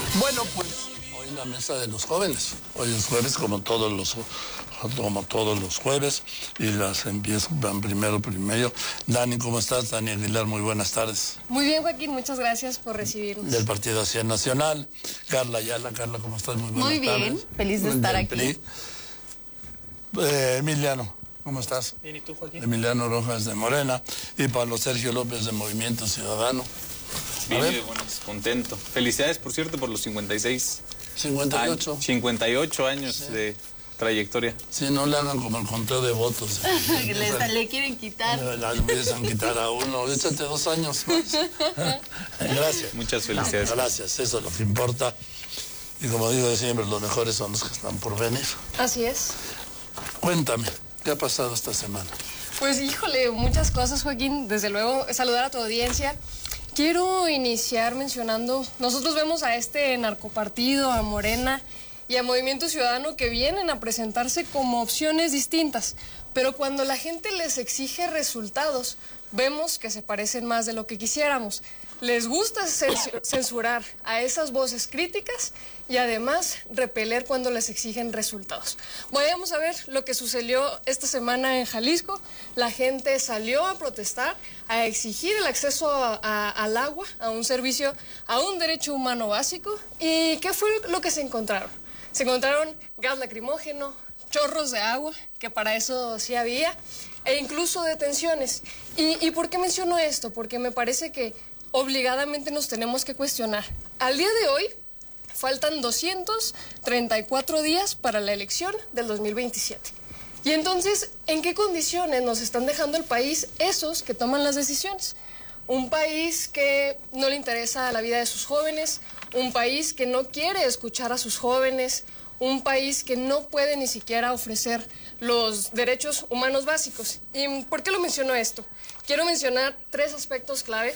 Bueno, pues hoy la mesa de los jóvenes. Hoy es jueves como todos los jueves y las empiezan primero. Dani, ¿cómo estás? Dani Aguilar, muy buenas tardes. Muy bien, Joaquín, muchas gracias por recibirnos. Del Partido Acción Nacional. Carla Ayala, Carla, ¿cómo estás? Muy buenas tardes. Muy bien, feliz de estar aquí. Emiliano, ¿cómo estás? Bien, ¿y tú, Joaquín? Emiliano Rojas de Morena y Pablo Sergio López de Movimiento Ciudadano. Bien, de buenas, contento. Felicidades, por cierto, por los 58 años sí. De trayectoria. Sí, no le hagan como el conteo de votos. Le quieren quitar. Le empiezan a quitar a uno. Échate 2 años más. Gracias. Muchas felicidades. Gracias, eso es lo que importa. Y como digo siempre, los mejores son los que están por venir. Así es. Cuéntame, ¿qué ha pasado esta semana? Pues híjole, muchas cosas, Joaquín. Desde luego, saludar a tu audiencia. Quiero iniciar mencionando, nosotros vemos a este narcopartido, a Morena y a Movimiento Ciudadano que vienen a presentarse como opciones distintas, pero cuando la gente les exige resultados, vemos que se parecen más de lo que quisiéramos. Les gusta censurar a esas voces críticas y además repeler cuando les exigen resultados. Vayamos a ver lo que sucedió esta semana en Jalisco. La gente salió a protestar, a exigir el acceso al agua, a un servicio, a un derecho humano básico. ¿Y qué fue lo que se encontraron? Se encontraron gas lacrimógeno, chorros de agua, que para eso sí había, e incluso detenciones. ¿Y por qué menciono esto? Porque me parece que obligadamente nos tenemos que cuestionar. Al día de hoy, faltan 234 días para la elección del 2027. Y entonces, ¿en qué condiciones nos están dejando el país esos que toman las decisiones? Un país que no le interesa la vida de sus jóvenes, un país que no quiere escuchar a sus jóvenes, un país que no puede ni siquiera ofrecer los derechos humanos básicos. ¿Y por qué lo menciono esto? Quiero mencionar 3 aspectos clave.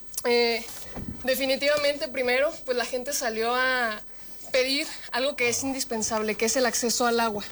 Definitivamente, primero, pues la gente salió a pedir algo que es indispensable, que es el acceso al agua.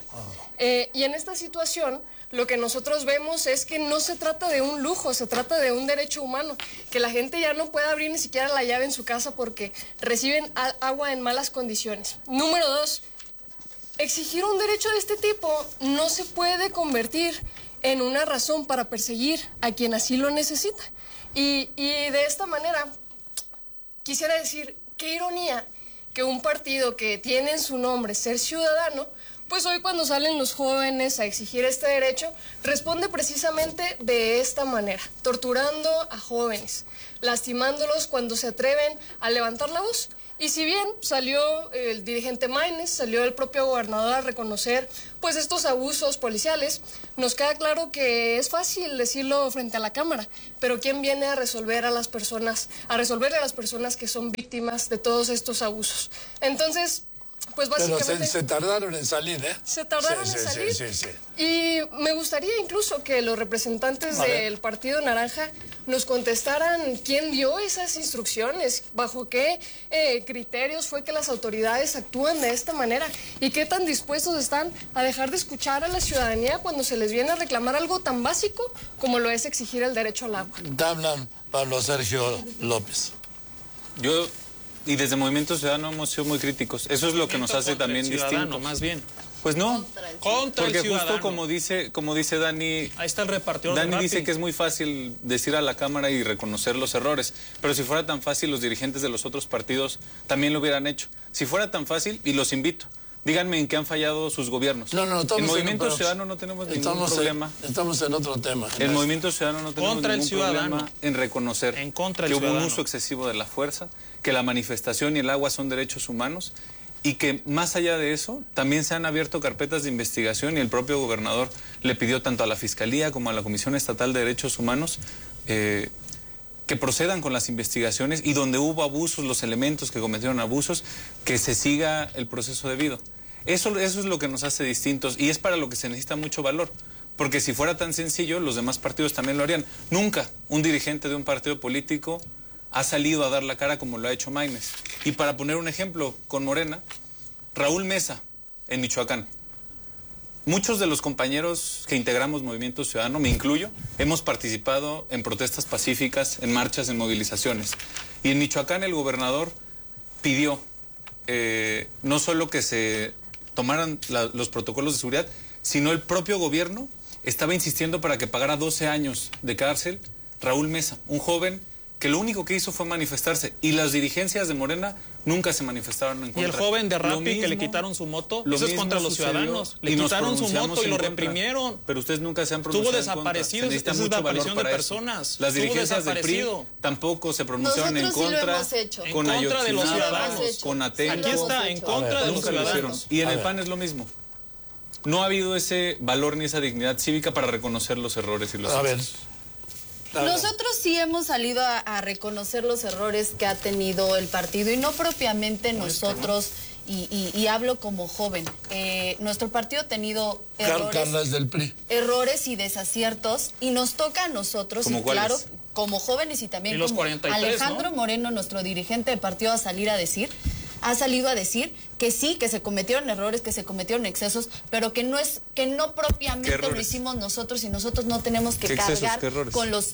Y en esta situación, lo que nosotros vemos es que no se trata de un lujo, se trata de un derecho humano, que la gente ya no puede abrir ni siquiera la llave en su casa porque reciben agua en malas condiciones. Número 2, exigir un derecho de este tipo no se puede convertir en una razón para perseguir a quien así lo necesita. Y de esta manera, quisiera decir, qué ironía que un partido que tiene en su nombre ser ciudadano, pues hoy cuando salen los jóvenes a exigir este derecho, responde precisamente de esta manera, torturando a jóvenes, lastimándolos cuando se atreven a levantar la voz. Y si bien salió el dirigente Maínez, salió el propio gobernador a reconocer pues estos abusos policiales, nos queda claro que es fácil decirlo frente a la cámara, pero ¿quién viene a resolverle a las personas que son víctimas de todos estos abusos? Entonces, pues básicamente... Pero se tardaron en salir, ¿eh? Se tardaron en salir. Sí. Y me gustaría incluso que los representantes del Partido Naranja nos contestaran quién dio esas instrucciones, bajo qué criterios fue que las autoridades actúan de esta manera y qué tan dispuestos están a dejar de escuchar a la ciudadanía cuando se les viene a reclamar algo tan básico como lo es exigir el derecho al agua. Hablan Pablo Sergio López. Yo y desde Movimiento Ciudadano hemos sido muy críticos. Eso es lo que nos hace también distintos. Más bien. Pues no, contra porque el ciudadano. Justo como dice Dani, ahí está el repartidor. Dani dice que es muy fácil decir a la Cámara y reconocer los errores, pero si fuera tan fácil los dirigentes de los otros partidos también lo hubieran hecho. Si fuera tan fácil, y los invito, díganme en qué han fallado sus gobiernos. En Movimiento Ciudadano no tenemos ningún problema. Estamos en otro tema. En Movimiento Ciudadano no tenemos ningún problema en reconocer que hubo un uso excesivo de la fuerza, que la manifestación y el agua son derechos humanos, y que más allá de eso también se han abierto carpetas de investigación y el propio gobernador le pidió tanto a la Fiscalía como a la Comisión Estatal de Derechos Humanos que procedan con las investigaciones y donde hubo abusos, los elementos que cometieron abusos, que se siga el proceso debido. Eso es lo que nos hace distintos y es para lo que se necesita mucho valor. Porque si fuera tan sencillo, los demás partidos también lo harían. Nunca un dirigente de un partido político ha salido a dar la cara como lo ha hecho Maínez. Y para poner un ejemplo con Morena, Raúl Mesa, en Michoacán. Muchos de los compañeros que integramos Movimiento Ciudadano, me incluyo, hemos participado en protestas pacíficas, en marchas, en movilizaciones. Y en Michoacán el gobernador pidió no solo que se tomaran los protocolos de seguridad, sino el propio gobierno estaba insistiendo para que pagara 12 años de cárcel Raúl Mesa, un joven que lo único que hizo fue manifestarse, y las dirigencias de Morena nunca se manifestaron en contra. Y el joven de Rappi que le quitaron su moto, eso es contra los ciudadanos. Le quitaron su moto y lo reprimieron. Pero ustedes nunca se han pronunciado. Estuvo desaparecido, esa es la aparición de personas. Las dirigencias del PRI tampoco se pronunciaron en contra. En contra de los ciudadanos. Con Atenco. Aquí está, en contra de los ciudadanos. Y en el PAN es lo mismo. No ha habido ese valor ni esa dignidad cívica para reconocer los errores y los excesos. Nosotros sí hemos salido a reconocer los errores que ha tenido el partido, y no propiamente nosotros, y hablo como joven. Nuestro partido ha tenido errores y desaciertos, y nos toca a nosotros, y claro, como jóvenes y también como 43, Alejandro Moreno, nuestro dirigente de partido, ha salido a decir que sí, que se cometieron errores, que se cometieron excesos, pero que no propiamente lo hicimos nosotros, y nosotros no tenemos que cargar con los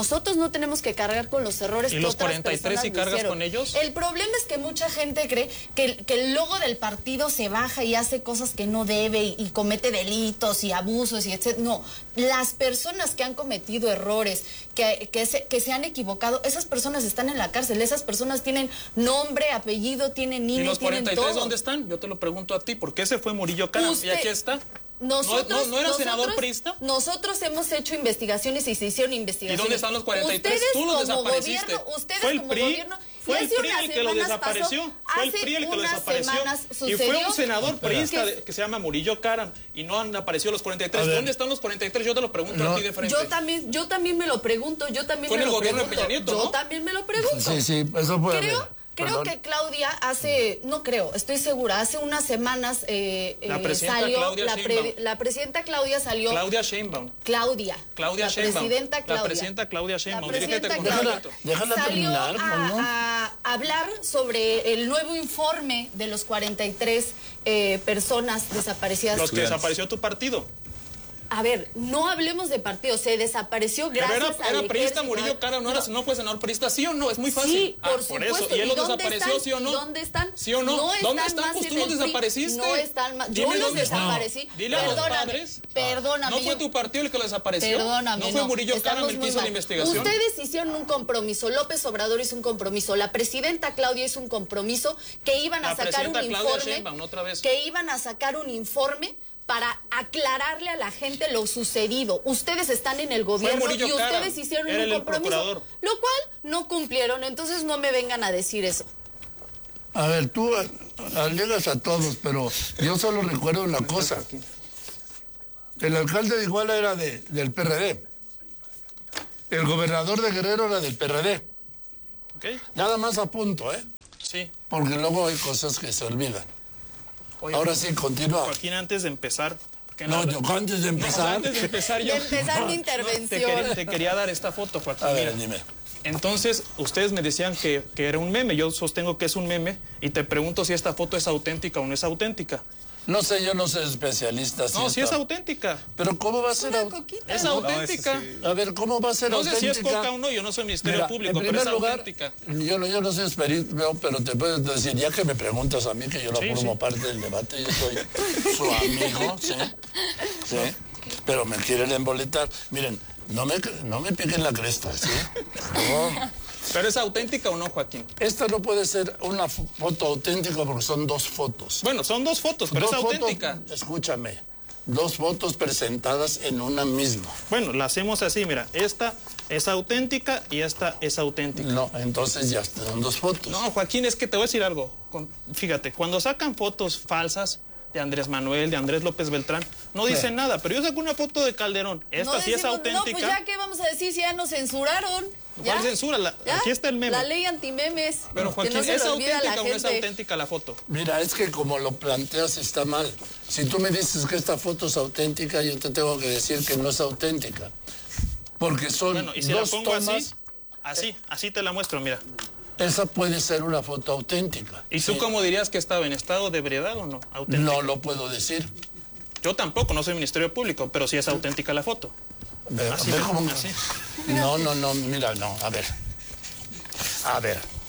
errores que otras 43 personas y cargas hicieron. Con ellos. El problema es que mucha gente cree que el logo del partido se baja y hace cosas que no debe y comete delitos y abusos y etc. No, las personas que han cometido errores, que se han equivocado, esas personas están en la cárcel, esas personas tienen nombre, apellido, tienen ¿Y niños, los 43 tienen todo. dónde están? Yo te lo pregunto a ti, ¿por qué se fue Murillo Caram? Y aquí está. ¿No era senador priista? Nosotros hemos hecho investigaciones y se hicieron investigaciones. ¿Y dónde están los 43? Ustedes Tú los como desapareciste. Gobierno, ustedes fue el como PRI, gobierno, fue el PRI el que lo desapareció. Fue el PRI el que lo desapareció. Y fue un senador priista que se llama Murillo Caram, y no han aparecido los 43. ¿Dónde están los 43? Yo te lo pregunto a ti de frente. Yo también me lo pregunto. Fue en el gobierno de Peña Nieto, ¿no? Yo también me lo pregunto. Sí, eso puede haber. Creo que Claudia estoy segura, hace unas semanas la presidenta Claudia salió. Claudia Sheinbaum. La presidenta Claudia Sheinbaum. Déjala salió terminar, a hablar sobre el nuevo informe de los 43 personas desaparecidas. Los que desapareció tu partido. A ver, no hablemos de partido, se desapareció gracias a era priista Murillo Caram, no fue senador priista, ¿sí o no? Es muy fácil. Sí, por supuesto. Por eso, ¿y él los desapareció, sí o no? ¿Dónde están? ¿Sí o no? ¿Dónde están? Pues tú los desapareciste. No están más. Yo los desaparecí. Dile a los padres. Perdóname. ¿No fue tu partido el que lo desapareció? Perdóname. ¿No fue Murillo Caram el que hizo la investigación? Ustedes hicieron un compromiso, López Obrador hizo un compromiso, la presidenta Claudia hizo un compromiso, que iban a sacar un informe para aclararle a la gente lo sucedido. Ustedes están en el gobierno y ustedes hicieron un compromiso, lo cual no cumplieron. Entonces no me vengan a decir eso. A ver, tú alegas a todos, pero yo solo recuerdo una cosa. El alcalde de Iguala era del PRD. El gobernador de Guerrero era del PRD. Okay. Nada más a punto, ¿eh? Sí. Porque luego hay cosas que se olvidan. Oye, ahora sí, continúa. Joaquín, antes de empezar... antes de empezar mi intervención. Te quería dar esta foto, Joaquín. A ver, dime. Entonces, ustedes me decían que era un meme. Yo sostengo que es un meme y te pregunto si esta foto es auténtica o no es auténtica. No sé, yo no soy especialista. No, sí es auténtica. Pero ¿cómo va a ser auténtica? Es auténtica. A ver, ¿cómo va a ser auténtica? No sé si es coca o no, yo no soy Ministerio Público, pero es auténtica. Yo no soy experto, pero te puedo decir, ya que me preguntas a mí, que yo no formo parte del debate, yo soy su amigo, ¿sí? Pero me quieren emboletar. Miren, no me piquen la cresta, ¿sí? No. ¿Pero es auténtica o no, Joaquín? Esta no puede ser una foto auténtica porque son dos fotos. Bueno, son dos fotos, pero es auténtica. Escúchame, dos fotos presentadas en una misma. Bueno, la hacemos así, mira, esta es auténtica y esta es auténtica. No, entonces ya son dos fotos. No, Joaquín, es que te voy a decir algo. Fíjate, cuando sacan fotos falsas de Andrés Manuel, de Andrés López Beltrán, no dicen nada, pero yo saco una foto de Calderón, esta sí es auténtica. No, pues ya, ¿qué vamos a decir si ya nos censuraron? ¿Cuál censura? Aquí está el meme. La ley antimemes. Pero Joaquín, ¿es auténtica o no es auténtica la foto? Mira, es que como lo planteas está mal. Si tú me dices que esta foto es auténtica, yo te tengo que decir que no es auténtica. Porque son bueno, y si dos la pongo tomas... así te la muestro, mira. Esa puede ser una foto auténtica. ¿Y tú cómo dirías que estaba en estado de ebriedad o no? ¿Auténtica? No lo puedo decir. Yo tampoco, no soy Ministerio Público, pero sí es auténtica la foto. Así. No, mira, no, a ver.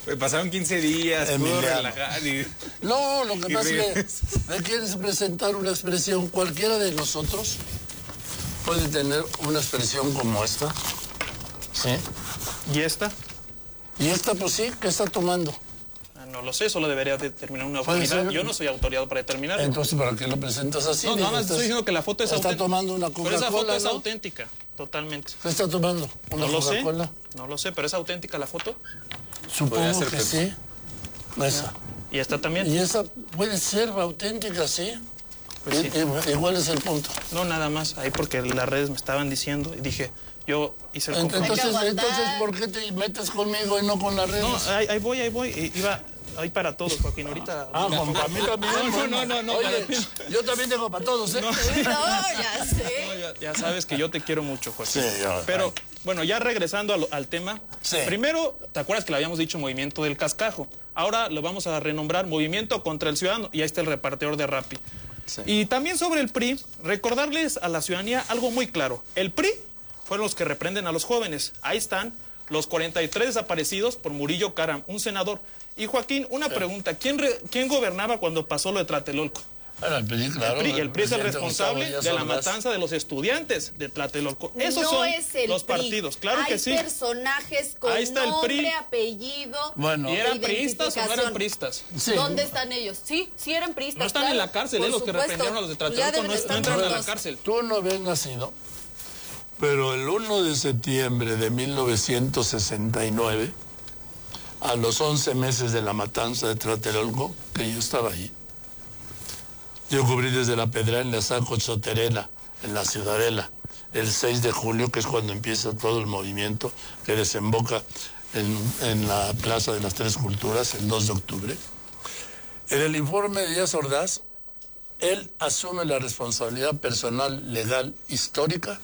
Pasaron 15 días, pudo relajar y... No, lo que pasa es que me quieres presentar una expresión, cualquiera de nosotros puede tener una expresión como esta. ¿Sí? ¿Y esta? Y esta, pues sí, ¿qué está tomando? No lo sé, solo debería determinar una autoridad. Yo no soy autoridad para determinarlo. Entonces, ¿para qué lo presentas así? No, nada más estoy diciendo que la foto es auténtica. Está tomando una Coca-Cola, pero esa foto es ¿no? auténtica, totalmente. ¿Qué está tomando? ¿Una Coca-Cola? No lo sé, pero ¿es auténtica la foto? Supongo que sí. Esa. ¿Y esta también? ¿Y esa puede ser auténtica, sí? Pues sí. ¿Cuál es el punto? No, nada más. Ahí porque las redes me estaban diciendo y dije... Yo hice el entonces, ¿por qué te metes conmigo y no con las redes? No, ahí voy. Iba ahí para todos, Joaquín. Ahorita... para mí también. No. Oye, yo también tengo para todos, ¿eh? No, ya sé. Ya sabes que yo te quiero mucho, Joaquín. Sí, pero, bueno, ya regresando al tema. Sí. Primero, ¿te acuerdas que le habíamos dicho Movimiento del Cascajo? Ahora lo vamos a renombrar Movimiento contra el Ciudadano. Y ahí está el repartidor de Rappi. Sí. Y también sobre el PRI, recordarles a la ciudadanía algo muy claro. El PRI fueron los que reprenden a los jóvenes. Ahí están los 43 desaparecidos por Murillo Karam, un senador. Y Joaquín, una pregunta. ¿Quién gobernaba cuando pasó lo de Tlatelolco? Bueno, el PRI, claro. El PRI es el responsable de la matanza de los estudiantes de Tlatelolco. Esos son los partidos, claro que sí. Hay personajes con nombre, apellido. Bueno. ¿Y eran priistas o no eran priistas? Sí. ¿Dónde están ellos? Sí eran priistas. No están en la cárcel, los que reprendieron a los de Tlatelolco no entran a la cárcel. Tú no habías nacido. Pero el 1 de septiembre de 1969, a los 11 meses de la matanza de Tlatelolco, que yo estaba ahí, yo cubrí desde La Pedra en la Saco Choterela, en la Ciudadela, el 6 de julio, que es cuando empieza todo el movimiento que desemboca en la Plaza de las Tres Culturas, el 2 de octubre. En el informe de Díaz Ordaz, él asume la responsabilidad personal, legal, histórica,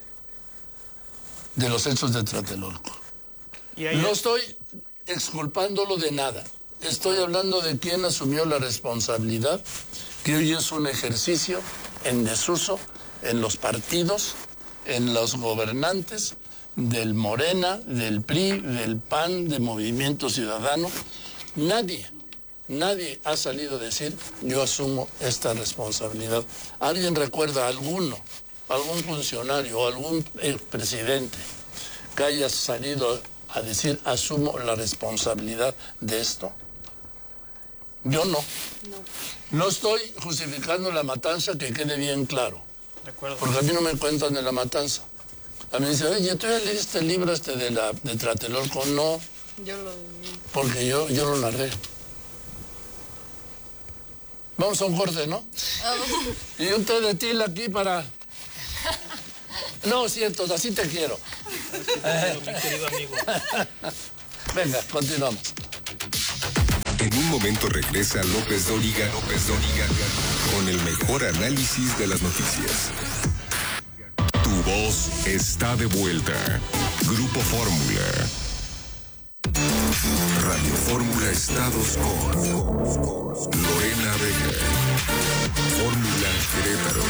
de los hechos de Tlatelolco. No estoy exculpándolo de nada. Estoy hablando de quién asumió la responsabilidad, que hoy es un ejercicio en desuso en los partidos, en los gobernantes del Morena, del PRI, del PAN, de Movimiento Ciudadano. Nadie ha salido a decir, yo asumo esta responsabilidad. ¿Alguien recuerda algún funcionario o algún presidente que haya salido a decir, asumo la responsabilidad de esto? Yo no. No estoy justificando la matanza, que quede bien claro. De acuerdo. Porque a mí no me cuentan de la matanza. A mí me dicen, oye, ¿tú ya leíste el libro de Tlatelolco? No. Yo lo leí. Porque yo lo narré. Vamos a un corte, ¿no? Y un té de tila aquí para... No, cierto, así te quiero. Mi querido amigo. Venga, continuamos. En un momento regresa López Dóriga con el mejor análisis de las noticias. Tu voz está de vuelta. Grupo Fórmula. Radio Fórmula Estados con Lorena Vega. Fórmula Querétaro.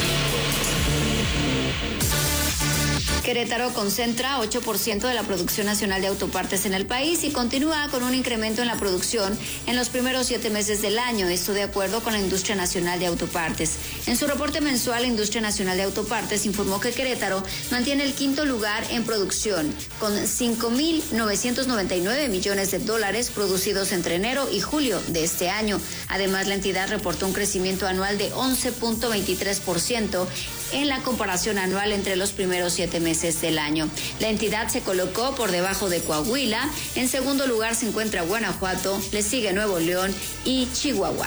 Querétaro concentra 8% de la producción nacional de autopartes en el país y continúa con un incremento en la producción en los primeros 7 meses del año, esto de acuerdo con la Industria Nacional de Autopartes. En su reporte mensual, la Industria Nacional de Autopartes informó que Querétaro mantiene el 5º lugar en producción, con 5.999 millones de dólares producidos entre enero y julio de este año. Además, la entidad reportó un crecimiento anual de 11.23% en la comparación anual entre los primeros 7 meses del año. La entidad se colocó por debajo de Coahuila. En segundo lugar se encuentra Guanajuato, le sigue Nuevo León y Chihuahua.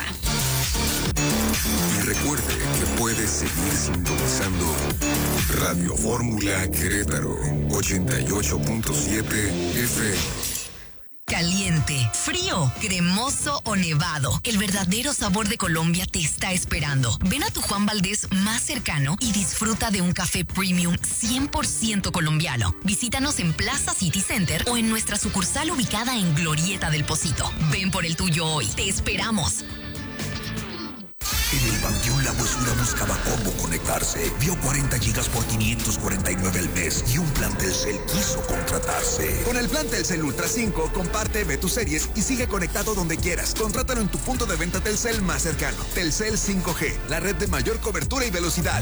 Y recuerde que puede seguir sintonizando Radio Fórmula Querétaro 88.7 FM. Caliente, frío, cremoso o nevado. El verdadero sabor de Colombia te está esperando. Ven a tu Juan Valdez más cercano y disfruta de un café premium 100% colombiano. Visítanos en Plaza City Center o en nuestra sucursal ubicada en Glorieta del Pocito. Ven por el tuyo hoy. Te esperamos. En el Panteón La Huesura buscaba cómo conectarse. Vio 40 gigas por 549 al mes y un plan Telcel quiso contratarse. Con el plan Telcel Ultra 5, comparte, ve tus series y sigue conectado donde quieras. Contrátalo en tu punto de venta Telcel más cercano. Telcel 5G, la red de mayor cobertura y velocidad.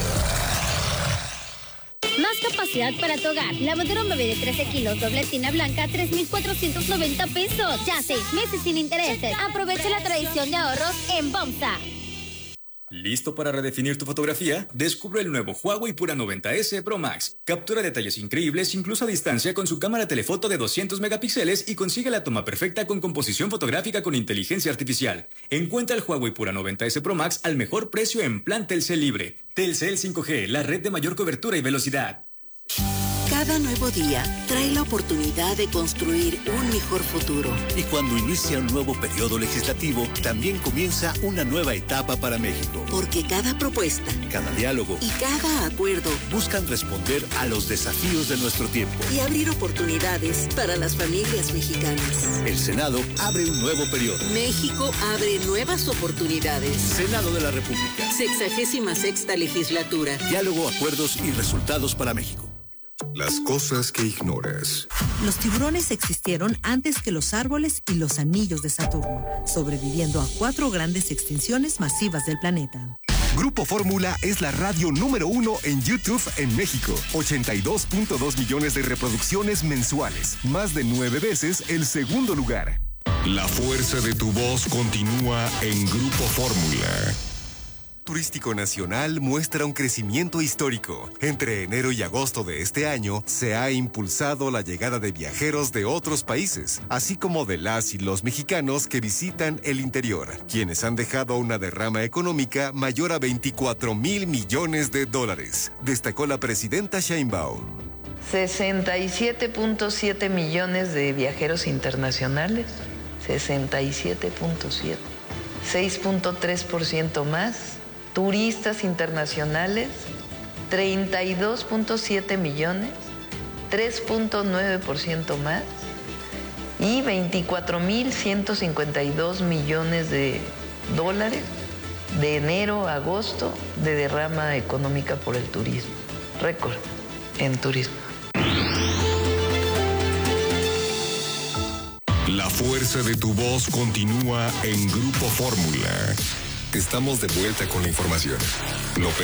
Más capacidad para tu hogar. Lavadero bebé de 13 kilos, doble tina blanca, 3,490 pesos. Ya 6 meses sin intereses. Aprovecha la tradición de ahorros en Bomsa. ¿Listo para redefinir tu fotografía? Descubre el nuevo Huawei Pura 90S Pro Max. Captura detalles increíbles incluso a distancia con su cámara telefoto de 200 megapíxeles y consigue la toma perfecta con composición fotográfica con inteligencia artificial. Encuentra el Huawei Pura 90S Pro Max al mejor precio en plan Telcel Libre. Telcel 5G, la red de mayor cobertura y velocidad. Cada nuevo día trae la oportunidad de construir un mejor futuro. Y cuando inicia un nuevo periodo legislativo, también comienza una nueva etapa para México. Porque cada propuesta, cada diálogo y cada acuerdo buscan responder a los desafíos de nuestro tiempo. Y abrir oportunidades para las familias mexicanas. El Senado abre un nuevo periodo. México abre nuevas oportunidades. Senado de la República. 66ª legislatura. Diálogo, acuerdos y resultados para México. Las cosas que ignoras. Los tiburones existieron antes que los árboles y los anillos de Saturno, sobreviviendo a 4 grandes extinciones masivas del planeta. Grupo Fórmula es la radio número 1 en YouTube en México. 82.2 millones de reproducciones mensuales. Más de 9 veces el segundo lugar. La fuerza de tu voz continúa en Grupo Fórmula. Turístico Nacional muestra un crecimiento histórico. Entre enero y agosto de este año se ha impulsado la llegada de viajeros de otros países, así como de las y los mexicanos que visitan el interior, quienes han dejado una derrama económica mayor a 24,000 millones de dólares, destacó la presidenta Sheinbaum. 67.7 millones de viajeros internacionales, 67.7, 6.3% más. Turistas internacionales, 32.7 millones, 3.9% más, y 24.152 millones de dólares de enero a agosto de derrama económica por el turismo. Récord en turismo. La fuerza de tu voz continúa en Grupo Fórmula. Estamos de vuelta con la información.